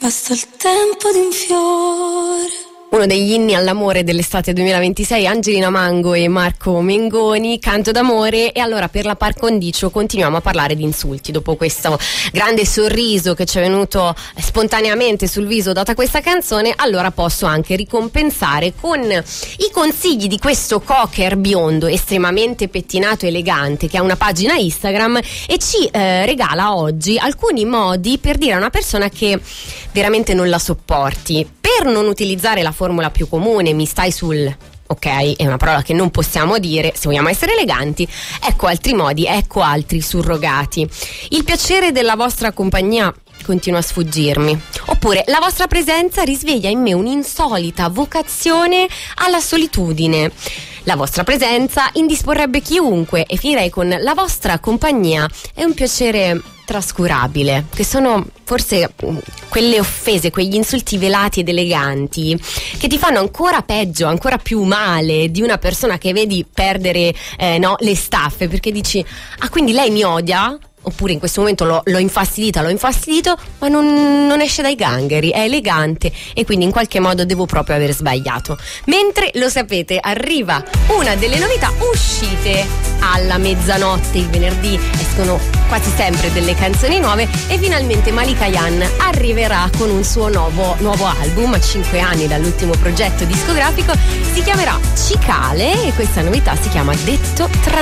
basta il tempo di un fiore. Uno degli inni all'amore dell'estate 2026, Angelina Mango e Marco Mengoni, Canto d'amore. E allora per la par condicio continuiamo a parlare di insulti. Dopo questo grande sorriso che ci è venuto spontaneamente sul viso data questa canzone, allora posso anche ricompensare con i consigli di questo cocker biondo estremamente pettinato e elegante che ha una pagina Instagram e ci regala oggi alcuni modi per dire a una persona che veramente non la sopporti, per non utilizzare la formula più comune, mi stai sul... Ok, è una parola che non possiamo dire se vogliamo essere eleganti. Ecco altri modi, ecco altri surrogati. Il piacere della vostra compagnia continua a sfuggirmi. Oppure la vostra presenza risveglia in me un'insolita vocazione alla solitudine. La vostra presenza indisporrebbe chiunque. E finirei con la vostra compagnia è un piacere trascurabile, che sono forse quelle offese, quegli insulti velati ed eleganti che ti fanno ancora peggio, ancora più male di una persona che vedi perdere le staffe, perché dici quindi lei mi odia? Oppure in questo momento l'ho infastidito, ma non esce dai gangheri, è elegante e quindi in qualche modo devo proprio aver sbagliato. Mentre, lo sapete, arriva una delle novità uscite alla mezzanotte il venerdì, escono quasi sempre delle canzoni nuove e finalmente Malika Yan arriverà con un suo nuovo album a 5 anni dall'ultimo progetto discografico, si chiamerà Cicale e questa novità si chiama Detto tra